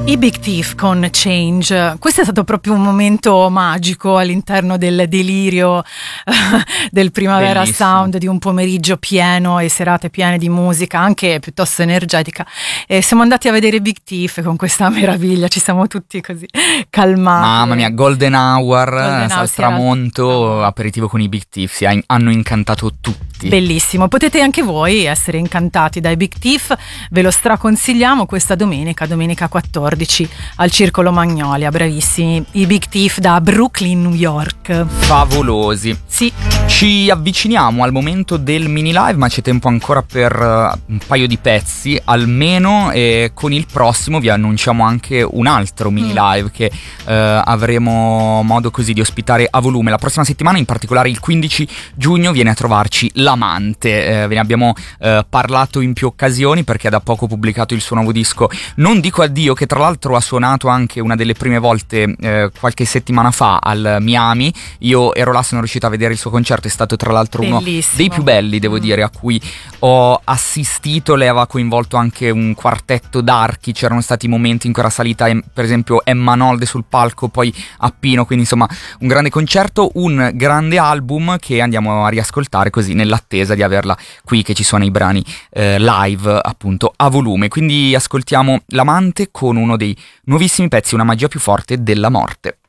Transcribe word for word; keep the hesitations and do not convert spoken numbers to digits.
I Big Thief con Change. Questo è stato proprio un momento magico all'interno del delirio del Primavera Bellissimo. Sound, di un pomeriggio pieno e serate piene di musica anche piuttosto energetica, e siamo andati a vedere i Big Thief con questa meraviglia, ci siamo tutti così calmati. Mamma mia, Golden Hour, Golden al Hour, sì, tramonto, era- aperitivo con i Big Thief, sì, han- hanno incantato tutti. Bellissimo, potete anche voi essere incantati dai Big Thief, ve lo straconsigliamo questa domenica, domenica quattordici al Circolo Magnolia, bravissimi, i Big Thief da Brooklyn, New York. Favolosi. Sì, Ci avviciniamo al momento del mini live, ma c'è tempo ancora per eh, un paio di pezzi almeno, e con il prossimo vi annunciamo anche un altro mini Mm. live che eh, avremo modo così di ospitare a volume la prossima settimana, in particolare il quindici giugno viene a trovarci L'Amante. Eh, ve ne abbiamo eh, parlato in più occasioni perché ha da poco pubblicato il suo nuovo disco Non dico addio, che tra l'altro ha suonato anche una delle prime volte eh, qualche settimana fa al Miami. Io ero là, sono riuscito a vedere il suo concerto, è stato tra l'altro uno bellissimo. dei più belli, devo Mm. dire, a cui ho assistito. Lei aveva coinvolto anche un quartetto d'archi, c'erano stati momenti in cui era salita em- per esempio Emma Nolde sul palco, poi Appino, quindi insomma un grande concerto, un grande album che andiamo a riascoltare così nell'attesa di averla qui che ci suona i brani eh, live appunto a volume. Quindi ascoltiamo L'Amante con uno dei nuovissimi pezzi, Una magia più forte della morte.